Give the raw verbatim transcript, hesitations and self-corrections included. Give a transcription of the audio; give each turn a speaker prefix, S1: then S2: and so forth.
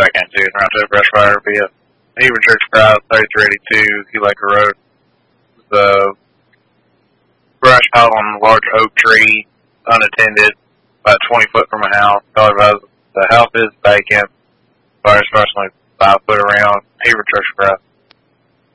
S1: back into it. Around to brush fire would be a Hebron Church Drive, thirty-three eighty-two, Key Lake Road. The brush pile on a large oak tree, unattended, about twenty foot from a house. The house is vacant. Fire approximately five foot around. Hebron Church Drive.